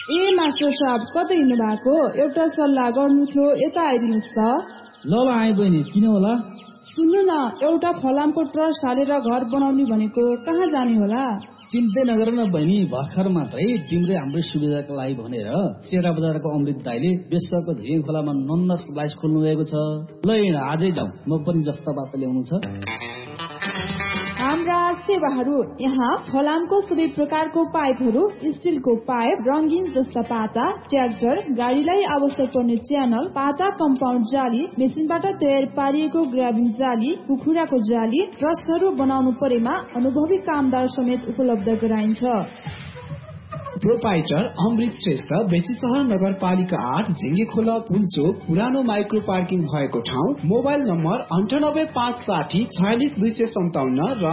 ए master साहब कतै हिँड्नु भएको? एउटा सल्लाह गर्नु थियो, यता आइदिनुहोस् त। ल आए बहिनी, किन होला? सुन्नु न, एउटा फलामको ट्रस्ट हालेर घर बनाउने भनेको, कहाँ जाने होला? चिन्तै नगर न बहिनी, भर्खर मात्रै तिम्रै हाम्रै सुविधाको लागि भनेर सेरा बजारको अमृत दाइले बेसरको झिलिङ खोलामा नन्द स्लाइस खोल्नु भएको छ। ल आजै जाउँ, म पनि जस्ता बात ल्याउनु छ। हाम्रा सेवाहरू यहाँ फलामको सबै प्रकारको पाइपहरू, स्टिलको पाइप, रंगीन जस्ता पाता, ट्र्याक्टर, गाडीलाई आवश्यक पर्ने च्यानल, पाता कम्पाउन्ड जाली, मेसिनबाट तयार पारिएको ग्राबिङ जाली, कुखुराको जाली, ट्रस्टहरू बनाउनु परेमा अनुभवी कामदार समेत उपलब्ध गराइन्छ। प्रोपाइटर अमृत श्रेष्ठ, बेचीसहर नगरपालिका 8, झिंगे खोला पुल्चोक, पुरानो माइक्रो पार्किङ भएको ठाउँ। मोबाइल नम्बर 9856 46257 र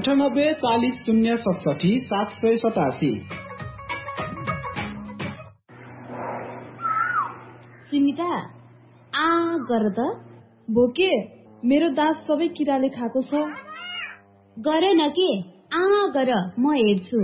984067 787। सुनिता आ गर त। भोके, मेरो दाँत सबै किराले खाएको छ। गर न के, आ गर, म हेर्छु।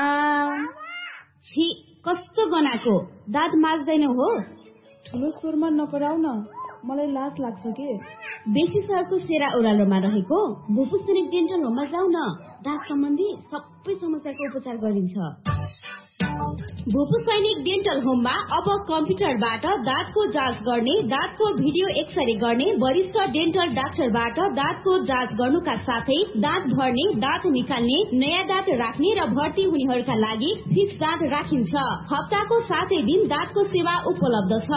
छी, कस्तो गनाको, दाँत माझ्दैन हो? ठुलो स्वरमा नकराउ न, मलाई लाज लाग्छ के। बेसी सहरको सेरा ओह्रालोमा रहेको भूपू सैनिक डेन्टल होममा जाऊ न, दाँत सम्बन्धी सबै समस्याको उपचार गरिन्छ। भूपू सैनिक डेन्टल होममा अब कम्प्युटरबाट दाँतको जाँच गर्ने, दाँतको भिडियो एक्सरे गर्ने, वरिष्ठ डेन्टल डाक्टरबाट दाँतको जाँच गर्नुका साथै दाँत भर्ने, दाँत निकाल्ने, नयाँ दाँत राख्ने र भर्ती हुनेहरूका लागि फिक्स दाँत राखिन्छ। हप्ताको 7 दिन दाँतको सेवा उपलब्ध छ।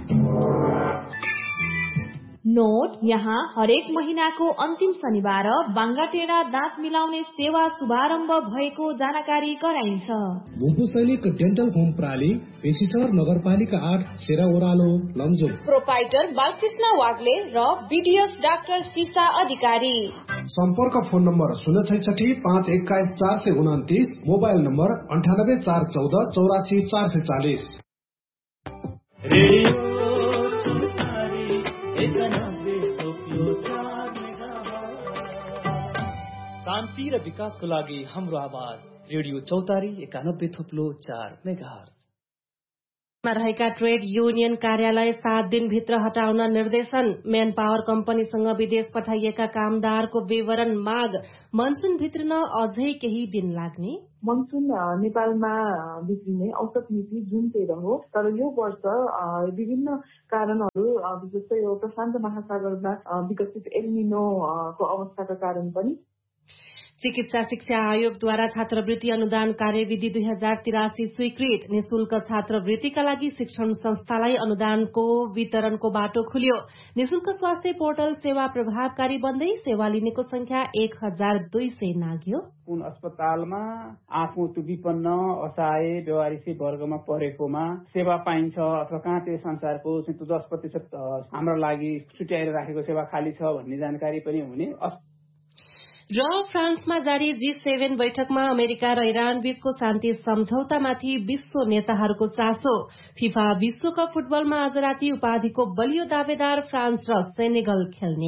नोट, यहाँ हरेक महिनाको अन्तिम शनिबार बाङ्गाटेडा दाँत मिलाउने सेवा शुभारम्भ भएको जानकारी गराइन्छ। भूपू सैनिक डेन्टल होम प्राली, बेसीसहर नगरपालिका 8, सेरा ओह्रालो, लमजुङ। प्रोपाइटर बालकृष्ण वाग्ले र बीडीएस डाक्टर सीसा अधिकारी। सम्पर्क फोन नम्बर 066 521 429, मोबाइल नम्बर 98 414 84 440। शान्ति र विकासको लागि हाम्रो आवाज, रेडियो चौतारी 91.4 मेगाहर्ज। रहेका ट्रेड युनियन कार्यालय 7 दिनभित्र हटाउन निर्देशन। म्यान पावर कम्पनीसँग विदेश पठाइएका कामदारको विवरण माग। मनसुन भित्रिन अझै केही दिन लाग्ने। मनसुन नेपालमा भित्रिने औसत मिति जुन 13 हो, तर यो वर्ष विभिन्न कारणहरू जस्तै प्रशान्त महासागरमा विकसित एल्निनोको अवस्थाका कारण पनि। चिकित्सा शिक्षा आयोगद्वारा छात्रवृत्ति अनुदान कार्यविधि 2083 स्वीकृत। निशुल्क छात्रवृत्तिका लागि शिक्षण संस्थालाई अनुदानको वितरणको बाटो खुल्यो। निशुल्क स्वास्थ्य पोर्टल सेवा प्रभावकारी बन्दै सेवा लिनेको संख्या 1200 नाग्यो। कुन अस्पतालमा आफू विपन्न, असहाय, व्यवहारिक वर्गमा परेकोमा सेवा पाइन्छ अथवा कहाँ त्यो संसारको 10% हाम्रो लागि छुट्याएर राखेको सेवा खाली छ भन्ने जानकारी पनि हुने। र फ्रान्समा जारी G7 बैठकमा अमेरिका र इरान बीचको शान्ति सम्झौतामाथि विश्व नेताहरूको चासो। फिफा विश्वकप फुटबलमा आज राति उपाधिको बलियो दावेदार फ्रान्स र सेनेगल खेल्ने।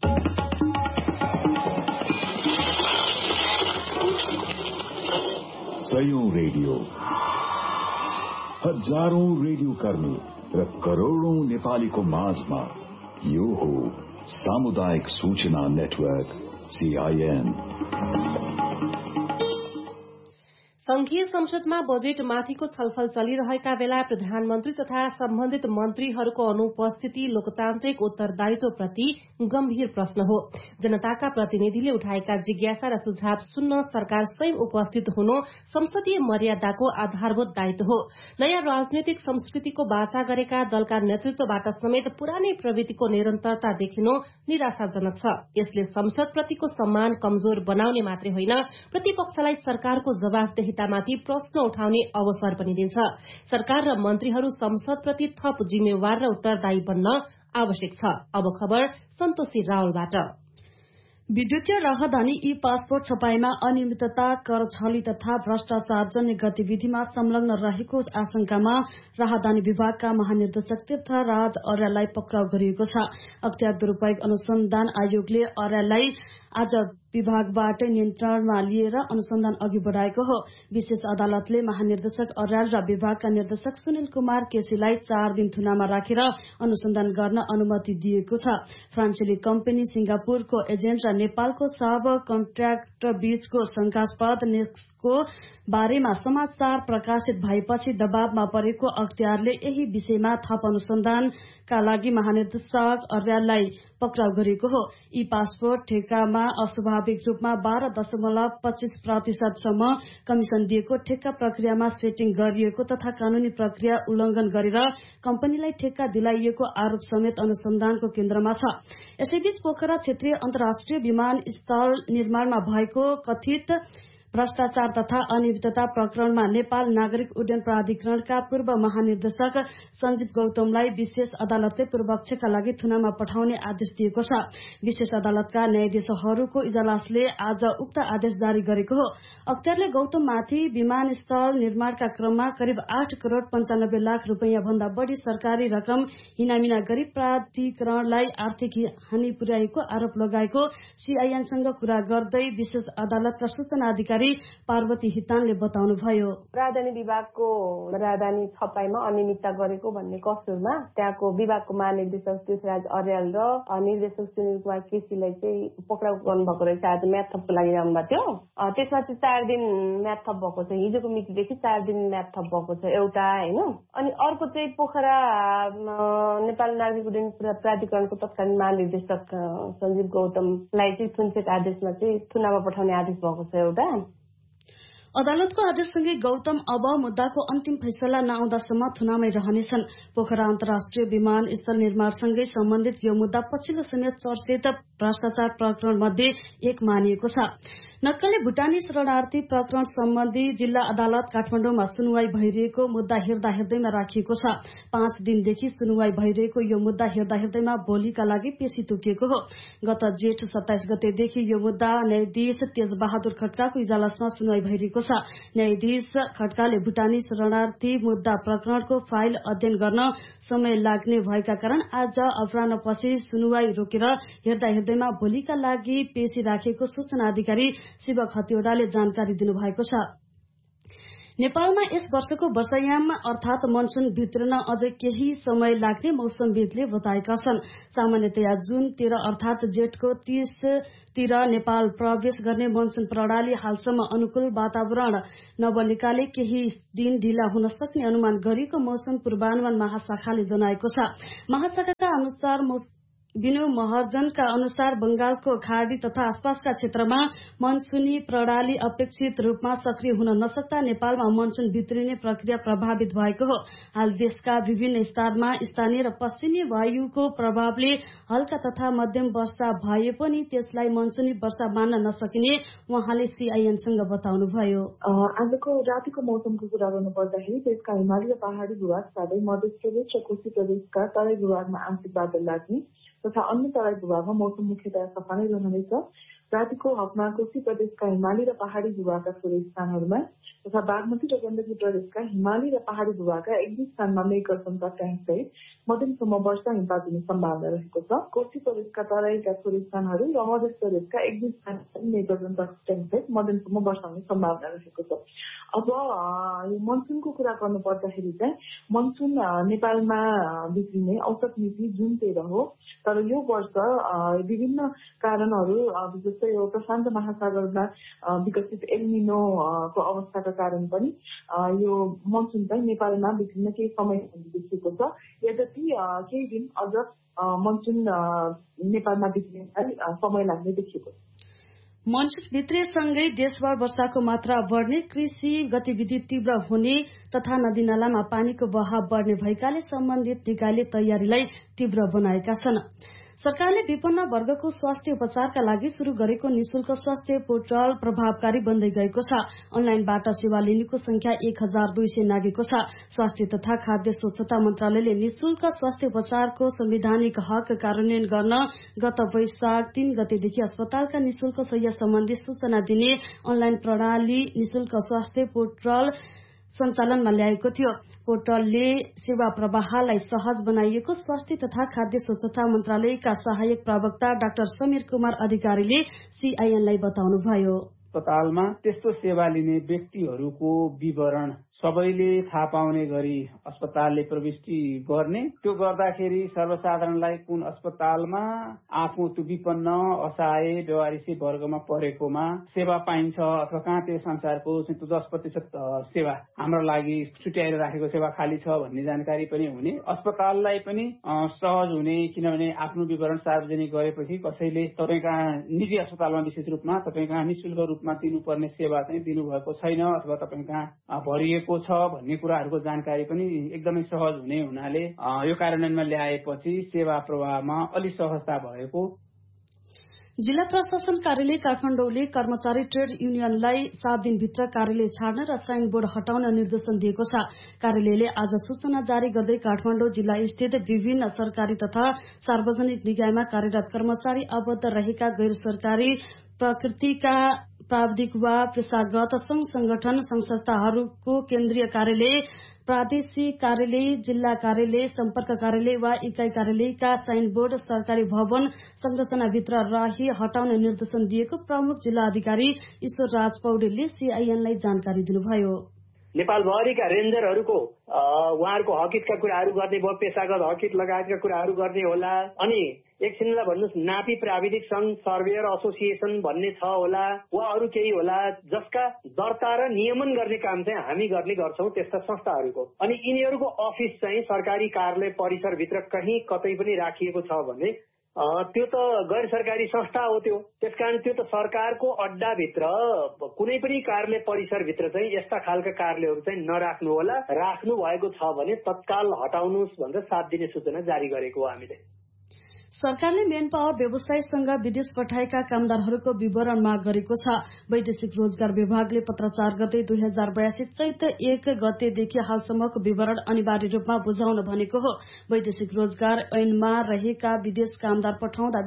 सयौं रेडियो, हजारौं रेडियो कर्मी र करोड़ौं नेपालीको माझमा यो हो सामुदायिक सूचना नेटवर्क CIN। संघीय संसदमा बजेट माथिको छलफल चलिरहेका बेला प्रधानमन्त्री तथा सम्बन्धित मन्त्रीहरूको अनुपस्थिति लोकतान्त्रिक उत्तरदायित्वप्रति गम्भीर प्रश्न हो। जनताका प्रतिनिधिले उठाएका जिज्ञासा र सुझाव सुन्न सरकार स्वयं उपस्थित हुनु संसदीय मर्यादाको आधारभूत दायित्व हो। नयाँ राजनैतिक संस्कृतिको बाचा गरेका दलका नेतृत्वबाट समेत पुरानै प्रवृत्तिको निरन्तरता देखिनु निराशाजनक छ। यसले संसदप्रतिको सम्मान कमजोर बनाउने मात्रै होइन, प्रतिपक्षलाई सरकारको जवाफदेहितामाथि प्रश्न उठाउने अवसर पनि दिन्छ। सरकार र मन्त्रीहरू संसदप्रति थप जिम्मेवार र उत्तरदायी बन्न आवश्यक छ। अब खबर सन्तोषी रावलबाट। विद्युतीय राहदानी ई पासपोर्ट छपाईमा अनियमितता, कर छली तथा भ्रष्टाचार जन्य गतिविधिमा संलग्न रहेको आशंकामा राहदानी विभागका महानिर्देशक तीर्थराज अर्याललाई पक्राउ गरिएको छ। अख्तियार दुरूपयोग अनुसन्धान आयोगले अर्याललाई आज विभागबाट नियन्त्रणमा लिएर अनुसन्धान अघि बढ़ाएको हो। विशेष अदालतले महानिर्देशक अर्याल र विभागका निर्देशक सुनिल कुमार केसीलाई 4 दिन थुनामा राखेर अनुसन्धान गर्न अनुमति दिएको छ। फ्रान्सेली कम्पनी सिंगापुरको एजेन्ट र नेपालको सब कन्ट्र्याक्टर बीचको शंकास्पद नेक्सको बारेमा समाचार प्रकाशित भएपछि दबावमा परेको अख्तियारले यही विषयमा थप अनुसन्धानका लागि महानिर्देशक अर्याललाई पक्राउ गरेको हो। ई पासपोर्ट ठेक्कामा अस्वाभाविक रूपमा 12.25% सम्म कमिशन दिएको, ठेक्का प्रक्रियामा सेटिङ गरिएको तथा कानूनी प्रक्रिया उल्लंघन गरेर कम्पनीलाई ठेक्का दिलाइएको आरोप समेत अनुसन्धानको केन्द्रमा छ। यसैबीच पोखरा क्षेत्रीय अन्तर्राष्ट्रिय विमानस्थल निर्माणमा भएको कथित भ्रष्टाचार तथा अनियमितता प्रकरणमा नेपाल नागरिक उड्डयन प्राधिकरणका पूर्व महानिर्देशक सञ्जीव गौतमलाई विशेष अदालतले पूर्वपक्षका लागि थुनामा पठाउने आदेश दिएको छ। विशेष अदालतका न्यायाधीशहरूको इजलासले आज उक्त आदेश जारी गरेको हो। अख्तियारले गौतममाथि विमानस्थल निर्माणका क्रममा करिब 8 करोड़ 95 लाख रुपैयाँ भन्दा बढ़ी सरकारी रकम हिनामिना गरी प्राधिकरणलाई आर्थिक हानि पुर्याएको आरोप लगाएको सीआईएनसँग कुरा गर्दै विशेष अदालतका सूचना अधिकारी पार्वती हितानले बताउनुभयो। राजधानी विभागको राजधानी छपाईमा अनियमितता गरेको भन्ने कसुरमा त्यहाँको विभागको महानिर्देशक तीर्थराज अर्याल र निर्देशक सुनिल कुमार केसीलाई चाहिँ पक्राउ गर्नुभएको रहेछ। आज म्याद थपको लागि जानुभएको थियो। त्यसमा चाहिँ 4 दिन म्याद थप भएको छ। हिजोको मितिदेखि 4 दिन म्याद थप भएको छ एउटा, हैन। अनि अर्को चाहिँ पोखरा नेपाल नागरिक उड्डयन प्राधिकरणको तत्कालीन महानिर्देशक सञ्जीव गौतमलाई चाहिँ थुनचेक आदेशमा चाहिँ थुनामा पठाउने आदेश भएको छ एउटा। अदालतको आदेशसँगै गौतम अब मुद्दाको अन्तिम फैसला नआउँदासम्म थुनामै रहनेछन्। पोखरा अन्तर्राष्ट्रिय विमानस्थल निर्माणसँगै सम्बन्धित यो मुद्दा पछिल्लो समय चर्चित भ्रष्टाचार प्रकरण मध्ये एक मानिएको छ। नक्कले भुटानी शरणार्थी प्रकरण सम्बन्धी जिल्ला अदालत काठमाडौँमा सुनवाई भइरहेको मुद्दा हेर्दा हेर्दैमा राखिएको छ। 5 दिनदेखि सुनवाई भइरहेको यो मुद्दा हेर्दा हेर्दैमा भोलिका लागि पेशी तोकिएको हो। गत जेठ 27 गतेदेखि यो मुद्दा न्यायाधीश तेजबहादुर खड्काको इजलासमा सुनवाई भइरहेको छ। न्यायाधीश खड्काले भुटानी शरणार्थी मुद्दा प्रकरणको फाइल अध्ययन गर्न समय लाग्ने भएका कारण आज अपराह्नपछि सुनवाई रोकेर हेर्दा हेर्दैमा भोलिका लागि पेशी राखेको सूचना अधिकारी शिव खतिवड़ाले जानकारी दिनुभएको छ। नेपालमा यस वर्षको वर्षायाम अर्थात मनसून भित्रन अझै केही समय लाग्ने मौसमविदले बताएका छन्। सामान्यतया जुन 13 अर्थात जेठको 30 तिर नेपाल प्रवेश गर्ने मनसून प्रणाली हालसम्म अनुकूल वातावरण नबनेकाले केही दिन ढिला हुन सक्ने अनुमान गरिएको मौसम पूर्वानुमान महाशाखाले जनाएको छ। महाशाखाका अनुसार विनु महर्जनका अनुसार बंगालको खाड़ी तथा आसपासका क्षेत्रमा मनसूनी प्रणाली अपेक्षित रूपमा सक्रिय हुन नसक्दा नेपालमा मनसून भित्रिने प्रक्रिया प्रभावित भएको हो। हाल देशका विभिन्न स्तरमा स्थानीय र पश्चिमी वायुको प्रभावले हल्का तथा मध्यम वर्षा भए पनि त्यसलाई मनसूनी वर्षा मान्न नसकिने उहाँले सीआईएनसँग बताउनुभयो। आजको रातिको मौसमको कुरा गर्नुपर्दाखेरि देशका हिमाली र पहाड़ी भूभाग साथै मध्य प्रदेश र कोशी प्रदेशका तराई भूभागमा आंशिक बादल लाग्ने तथा अन्य तराई भूभागमा मौसम मुख्यतया सफा नै रहनेछ। रातिको हकमा कोशी प्रदेशका हिमाली र पहाड़ी भूभागका थोरै स्थानहरूमा तथा बागमती र गण्डकी प्रदेशका हिमाली र पहाड़ी भूभागका 1-2 स्थानमा मेघगर्जन सहित मध्यमसम्म वर्षा हिमपात हुने सम्भावना रहेको छ। कोशी प्रदेशका तराईका थोरै स्थानहरू र मध्य प्रदेशका 1-2 स्थानमा मेघगर्जन सहित मध्यमसम्म वर्षा हुने सम्भावना रहेको छ। अब यो मनसूनको कुरा गर्नुपर्दाखेरि चाहिँ मनसून नेपालमा भित्रिने औसत मिति जुन 13 हो, तर यो वर्ष विभिन्न कारणहरू जस्तै यो प्रशान्त महासागरमा विकसित एल्निनो को अवस्थाका कारण पनि यो मनसून चाहिँ नेपालमा भित्रिन केही समय देखिएको छ। यद्यपि केही दिन अझ मनसून नेपालमा भित्रिन समय लाग्ने देखिएको छ। मनसून भित्रिएसँगै देशभर वर्षाको मात्रा बढ्ने, कृषि गतिविधि तीव्र हुने तथा नदीनालामा पानीको बहाव बढ्ने भएकाले सम्बन्धित निकायले तयारीलाई तीव्र बनाएका छन्। सरकारले विपन्न वर्गको स्वास्थ्य उपचारका लागि शुरू गरेको निशुल्क स्वास्थ्य पोर्टल प्रभावकारी बन्दै गएको छ। अनलाइनबाट सेवा लिनेको संख्या 1200 नागेको छ। स्वास्थ्य तथा खाद्य स्वच्छता मन्त्रालयले निशुल्क स्वास्थ्य उपचारको संवैधानिक हक कार्यान्वयन गर्न गत वैशाख 3 गतेदेखि अस्पतालका निशुल्क शय्या सम्बन्धी सूचना दिने अनलाइन प्रणाली निशुल्क स्वास्थ्य पोर्टल सञ्चालनमा ल्याएको थियो। पोर्टलले सेवा प्रवाहलाई सहज बनाइएको स्वास्थ्य तथा खाद्य स्वच्छता मन्त्रालयका सहायक प्रवक्ता डाक्टर समीर कुमार अधिकारीले सीआईएनलाई बताउनुभयो। अस्पतालमा त्यस्तो सेवा लिने व्यक्तिहरूको विवरण सबैले थाहा पाउने गरी अस्पतालले प्रविष्टि गर्ने, त्यो गर्दाखेरि सर्वसाधारणलाई कुन अस्पतालमा आफू त्यो विपन्न असहाय व्यवहारिसी वर्गमा परेकोमा सेवा पाइन्छ अथवा कहाँ त्यो संसारको 10% सेवा हाम्रो लागि छुट्याएर राखेको सेवा खाली छ भन्ने जानकारी पनि हुने, अस्पताललाई पनि सहज हुने। किनभने आफ्नो विवरण सार्वजनिक गरेपछि कसैले तपाईँ कहाँ निजी अस्पतालमा विशेष रूपमा तपाईँ कहाँ निःशुल्क रूपमा दिनुपर्ने सेवा चाहिँ दिनुभएको छैन अथवा तपाईँ कहाँ भरिएको छ भन्ने कुराहरूको जानकारी पनि एकदमै सहज हुने हुनाले यो कार्यान्वयनमा ल्याएपछि सेवा प्रवाहमा अलि सहजता भएको। जिल्ला प्रशासन कार्यालय काठमाडौँले कर्मचारी ट्रेड युनियनलाई 7 दिनभित्र कार्यालय छाड्न र साइन बोर्ड हटाउन निर्देशन दिएको छ। कार्यालयले आज सूचना जारी गर्दै काठमाडौँ जिल्ला स्थित विभिन्न सरकारी तथा सार्वजनिक निकायमा कार्यरत कर्मचारी आबद्ध रहेका गैर सरकारी प्रकृतिका प्राविधिक वा पेशागत संघ संगठन संघ संस्थाहरूको केन्द्रीय कार्यालय, प्रादेशिक कार्यालय, जिल्ला कार्यालय, सम्पर्क कार्यालय वा इकाई कार्यालयका साइन बोर्ड सरकारी भवन संरचनाभित्र रही हटाउने निर्देशन दिएको प्रमुख जिल्ला अधिकारी ईश्वर राज पौडेलले सीआईएनलाई जानकारी दिनुभयो। नेपालभरिका रेन्जरहरूको उहाँहरूको हकितका कुराहरू गर्ने भयो, पेशागत हकित लगायतका कुराहरू गर्ने होला। अनि एकछिनलाई भन्नुहोस् नापी प्राविधिक संघ सर्वेयर एसोसिएसन भन्ने छ होला वा अरू केही होला जसका दर्ता र नियमन गर्ने काम चाहिँ हामी गर्ने गर्छौं त्यस्ता संस्थाहरूको। अनि यिनीहरूको अफिस चाहिँ सरकारी कार्यालय परिसरभित्र कहीँ कतै पनि राखिएको छ भने त्यो त गैर सरकारी संस्था हो। त्यसकारण त्यो त सरकारको अड्डाभित्र कुनै पनि कार्यालय परिसरभित्र चाहिँ यस्ता खालका कार्यालयहरू चाहिँ नराख्नु होला। राख्नु भएको छ भने तत्काल हटाउनुहोस् भनेर 7 दिने सूचना जारी गरेको हो हामीले। सरकारले मेन पावर व्यवसायसँग विदेश पठाएका कामदारहरूको विवरण माग गरेको छ। वैदेशिक रोजगार विभागले पत्राचार गर्दै 2082 चैत 1 गतेदेखि हालसम्मको विवरण अनिवार्य रूपमा बुझाउन भनेको हो। वैदेशिक रोजगार ऐनमा रहेका विदेश कामदार पठाउँदा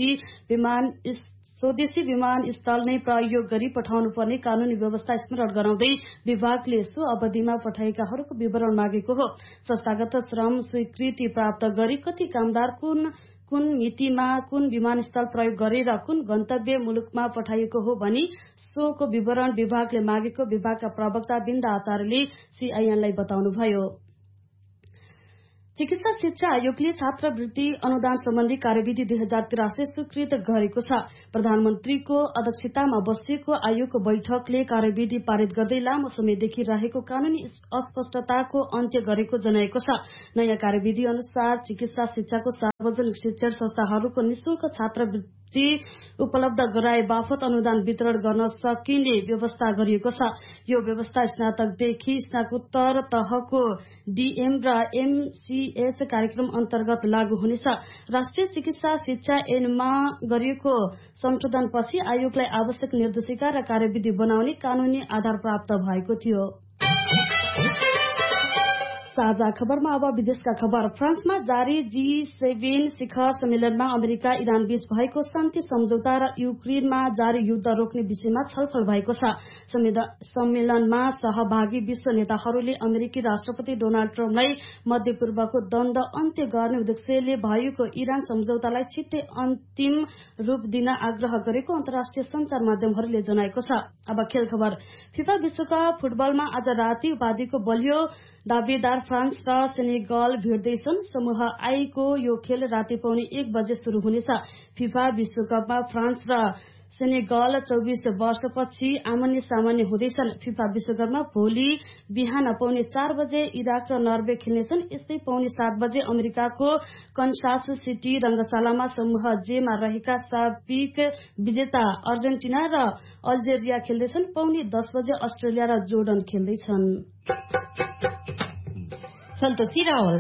स्वदेशी विमानस्थल नै प्रयोग गरी पठाउनु पर्ने कानूनी व्यवस्था स्मरण गराउँदै विभागले सो अवधिमा पठाएकाहरूको विवरण मागेको हो। संस्थागत श्रम स्वीकृति प्राप्त गरी कति कामदार कुन मितिमा कुन विमानस्थल प्रयोग गरेर कुन गन्तव्य मुलुकमा पठाइएको हो भनी सोको विवरण विभागले मागेको विभागका प्रवक्ता बिन्दा आचार्यले सीआईएनलाई बताउनुभयो। चिकित्सा शिक्षा आयोगले छात्रवृत्ति अनुदान सम्बन्धी कार्यविधि 2083 स्वीकृत गरेको छ। प्रधानमन्त्रीको अध्यक्षतामा बसेको आयोगको बैठकले कार्यविधि पारित गर्दै लामो समयदेखि रहेको कानूनी अस्पष्टताको अन्त्य गरेको जनाएको छ। नयाँ कार्यविधि अनुसार चिकित्सा शिक्षाको सार्वजनिक शिक्षण संस्थाहरूको निशुल्क छात्रवृत्ति उपलब्ध गराए बापत अनुदान वितरण गर्न सकिने व्यवस्था गरिएको छ। यो व्यवस्था स्नातकदेखि स्नातकोत्तर तहको डीएम र एमसीएच कार्यक्रम अन्तर्गत लागू हुनेछ। राष्ट्रिय चिकित्सा शिक्षा ऐनमा गरिएको संशोधनपछि आयोगलाई आवश्यक निर्देशिका र कार्यविधि बनाउने कानूनी आधार प्राप्त भएको थियो। साझा खबरमा अब विदेशका खबर। फ्रान्समा जारी G7 शिखर सम्मेलनमा अमेरिका इरान बीच भएको शान्ति सम्झौता र युक्रेनमा जारी युद्ध रोक्ने विषयमा छलफल भएको छ। सम्मेलनमा सहभागी विश्व नेताहरूले अमेरिकी राष्ट्रपति डोनाल्ड ट्रम्पलाई मध्यपूर्वको द्वन्द्व अन्त्य गर्ने उद्देश्यले भएको इरान सम्झौतालाई छिट्टै अन्तिम रूप दिन आग्रह गरेको अन्तर्राष्ट्रिय सञ्चार माध्यमहरूले जनाएको छ। अब खेल खबर। फिफा विश्वकप फुटबलमा आज राति उपाधिको बलियो दावेदार फ्रान्स र सेनेगल भिड्दैछन्। समूह आई को यो खेल राति 1:15 बजे शुरू हुनेछ। फिफा विश्वकपमा फ्रान्स र सेनेगल 24 वर्षपछि आमन्य सामान्य हुँदैछन्। फिफा विश्वकपमा भोलि बिहान 4:15 बजे इराक र नर्वे खेल्नेछन्। यस्तै 7:15 बजे अमेरिकाको कन्सास सिटी रंगशालामा समूह जे मा रहेका साबिक विजेता अर्जेन्टिना र अल्जेरिया खेल्दैछन्। 10:15 बजे अस्ट्रेलिया र जोर्डन खेल्दैछन्। सन्तोषी रावल।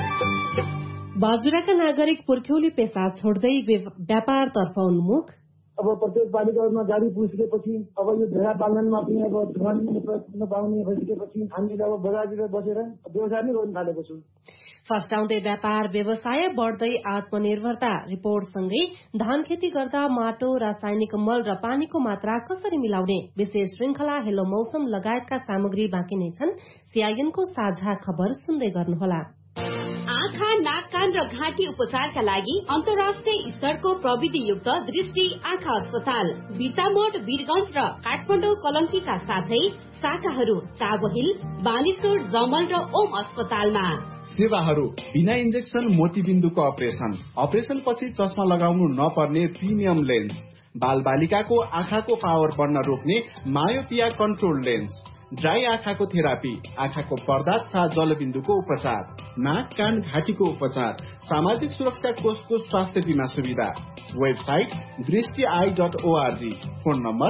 बाजुराका नागरिक पुर्ख्यौली पेसा छोड्दै व्यापारतर्फ उन्मुख। अब प्रत्येक पालिकाहरूमा गाडी पुगिसकेपछि अब यो भेडा पालनमा पनि अब ढुवानी नपाउने भइसकेपछि हामीले अब बजारतिर बसेर व्यवसाय नै गर्न थालेको छु। फस्टाउँदै व्यापार व्यवसाय बढ्दै आत्मनिर्भरता रिपोर्टसँगै धान खेती गर्दा माटो रासायनिक मल र पानीको मात्रा कसरी मिलाउने विशेष श्रृंखला हेलो मौसम लगायतका सामग्री बाँकी नै छन्। सीआईएनको साझा खबर सुन्दै गर्नुहोला। आँखा, नाक, कान र घाँटी उपचारका लागि अन्तर्राष्ट्रिय स्तरको प्रविधियुक्त दृष्टि आँखा अस्पताल बिर्तामोड, वीरगंज र काठमाडौँ कलंकीका साथै शाखाहरू चाबहिल, बानेश्वर, जमल र ओम अस्पतालमा। सेवाहरू बिना इन्जेक्सन मोतीबिन्दुको अपरेसन पछि चस्मा लगाउनु नपर्ने प्रिमियम लेन्स, बाल बालिकाको आँखाको पावर बढ्न रोक्ने मायोपिया कन्ट्रोल लेन्स, ड्राई आँखाको थेरापी, आँखाको पर्दा तथा जलबिन्दुको उपचार, नाक कान घाँटीको उपचार, सामाजिक सुरक्षा कोषको स्वास्थ्य बीमा सुविधा। Website दृष्टि.org, phone number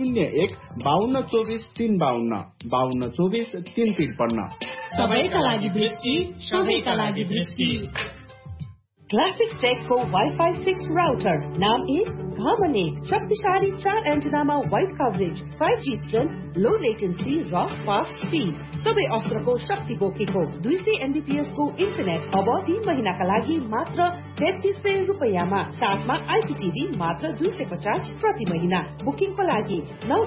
01-5224-352, 5224-353। सबैका लागि दृष्टि, सबैका लागि दृष्टि। क्लासिक टेकको वाइफाई 6 राउटर नाम 1 घामन 1, शक्तिशाली 4 एन्टेनामा वाइड कभरेज, 5G स्ट्रेन्थ, लो लेटेन्सी र फास्ट स्पिड, सबै अस्त्रको शक्ति बोकेको 200 MBPS को इन्टरनेट अब 3 महिनाका लागि मात्र 3300 रुपैयाँमा, साथमा आइपीटीभी मात्र 250 प्रति महिना। बुकिङको लागि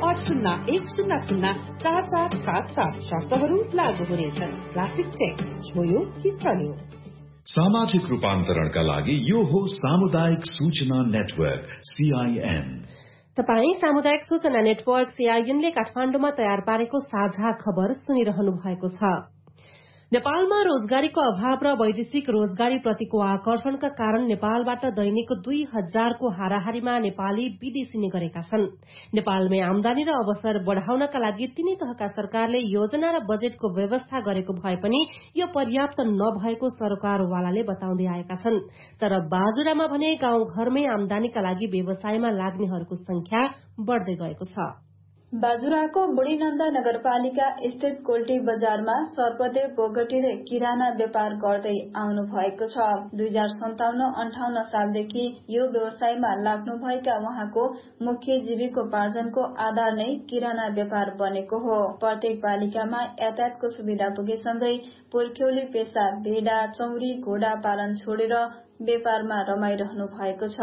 9801004477, शर्तहरू लागू हुनेछन्। क्लासिक टेक, छोयो कि चल्यो। सामाजिक रूपान्तरणका लागि यो हो सामुदायिक सूचना नेटवर्क CIN। तपाई सामुदायिक सूचना नेटवर्क CIN ले काठमाडौँमा तयार पारेको साझा खबर सुनिरहनु भएको छ। नेपालमा रोजगारीको अभाव र वैदेशिक रोजगारी प्रतिको आकर्षणका कारण नेपालबाट दैनिक 2000 को हाराहारीमा नेपाली विदेशिने गरेका छन्। नेपालमै आमदानी र अवसर बढ़ाउनका लागि तीनै तहका सरकारले योजना र बजेटको व्यवस्था गरेको भए पनि यो पर्याप्त नभएको सरकारवालाले बताउँदै आएका छन्। तर बाजुरामा भने गाउँघरमै आमदानीका लागि व्यवसायमा लाग्नेहरूको संख्या बढ़दै गएको छ। बाजुराको बुढीनन्दा नगरपालिका स्थित कोल्टी बजारमा सर्पदेव बोगटीले किराना व्यापार गर्दै आउनु भएको छ। 2057-58 सालदेखि यो व्यवसायमा लाग्नुभएका उहाँको मुख्य जीविकोपार्जनको आधार नै किराना व्यापार बनेको हो। प्रत्येक पालिकामा यातायातको सुविधा पुगेसँगै पुर्ख्यौली पेशा भेडा, चौरी, घोडा पालन छोडेर व्यापारमा रमाइरहनु भएको छ।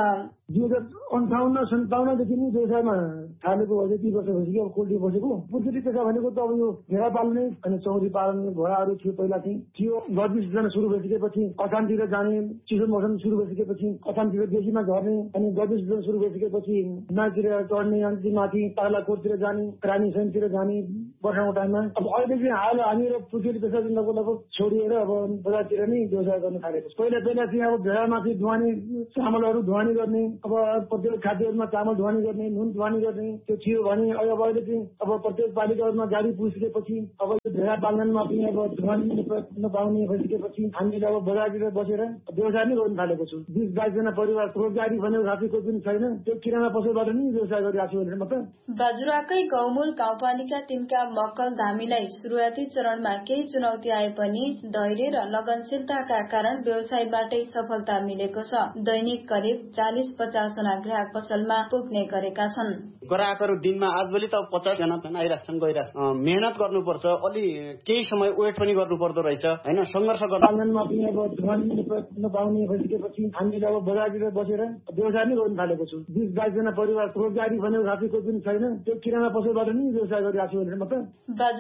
2058-57 देखि नै व्यवसायमा थालेको अझै 3 वर्ष भइसक्यो। अब कोल्टी बसेको पुर्खेली पेशा भनेको त अब यो भेडा पाल्ने अनि चौरी पाल्ने घोडाहरू थियो। पहिला चाहिँ थियो। गर्मी सिजन सुरु भइसकेपछि असामतिर जाने, चिसो मौसम सुरु भइसकेपछि असामतिर बेसीमा झर्ने, अनि गर्मी सिजन सुरु भइसकेपछि हिमालतिर चढ्ने, अनि माथि बाग्राकोटतिर जाने, रानी सैनतिर जाने वर्षाको टाइममा। अब अहिले चाहिँ हाल हामीहरू पुर्खेली पेशा लगभग छोडिएर अब बजारतिर नै व्यवसाय गर्न थालेको। पहिला चाहिँ अब भेडामाथि ढुवानी चामलहरू ढुवानी गर्ने, अब प्रत्येक खाद्यहरूमा चामल ढुवानी गर्ने, नुन ढुवानी गर्ने त्यो थियो भने अब अहिले चाहिँ अब प्रत्येक पालिकाहरूमा गाडी पुगिसकेपछि अब यो भेडा पालनमा पनि अब ढुवानी नपाउने भइसकेपछि हामीले अब बजारतिर बसेर व्यवसाय नै गर्न थालेको छु। 20-22 जना परिवार रोजगारी भनेको खासै कोही पनि छैन। त्यो किराना पसलबाट नै व्यवसाय गरिरहेको छु भनेर मात्र। बाजुराकै गौमूल गाउँपालिका 3 का मक्कल धामीलाई शुरुआती चरणमा केही चुनौती आए पनि धैर्य र लगनशीलताका कारण व्यवसायबाटै सफलता मिलेको छ। दैनिक करिब 40-50 जना ग्राहक पसलमा पुग्ने गरेका छन्। ग्राहकहरू दिनमा आजभोलि त 50 जना आइरहेछन्, गइरहेछन्। मेहनत गर्नुपर्छ, अलि केही समय वेट पनि गर्नु पर्दो रहेछ हैन, संघर्ष गर्नमा पनि अब ढुवानी नपाउने भइसकेपछि हामीले अब बजारतिर बसेर व्यवसाय नै गर्न थालेको छु। 20-22 जना परिवार रोजगारी भनेको खासै कोही पनि छैन। त्यो किराना पसलबाट नै व्यवसाय गरिरहेको छु भनेर मात्र।